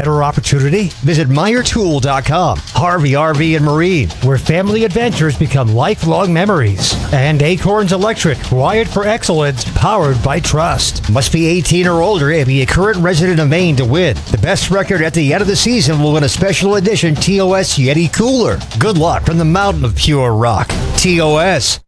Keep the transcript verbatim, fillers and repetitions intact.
better opportunity? Visit Meyer Tool dot com. Harvey R V and Marine, where family adventures become lifelong memories. And Acorns Electric, wired for excellence, powered by trust. Must be eighteen or older and be a current resident of Maine to win. The best record at the end of the season will win a special edition T O S Yeti cooler. Good luck from the mountain of pure rock. T O S.